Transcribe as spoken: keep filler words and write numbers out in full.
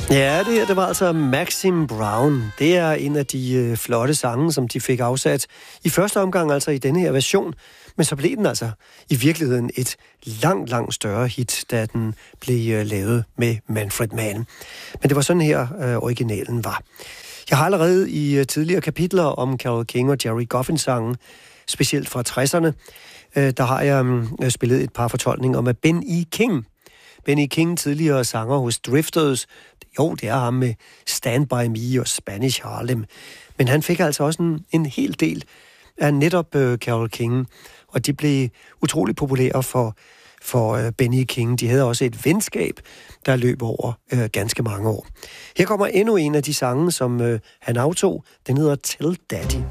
Ja, det her, det var altså Maxine Brown. Det er en af de øh, flotte sange, som de fik afsat i første omgang, altså i denne her version. Men så blev den altså i virkeligheden et langt, langt større hit, da den blev øh, lavet med Manfred Mann. Men det var sådan her, øh, originalen var. Jeg har allerede i øh, tidligere kapitler om Carole King og Jerry Goffin-sangen, specielt fra tresserne, øh, der har jeg øh, spillet et par fortolkninger om, at Ben E. King, Ben E. King, tidligere sanger hos Drifters, jo, det er ham med Stand By Me og Spanish Harlem. Men han fik altså også en, en hel del af netop uh, Carole King, og de blev utrolig populære for, for uh, Ben E. King. De havde også et venskab, der løb over uh, ganske mange år. Her kommer endnu en af de sange, som uh, han aftog. Den hedder Tell Daddy.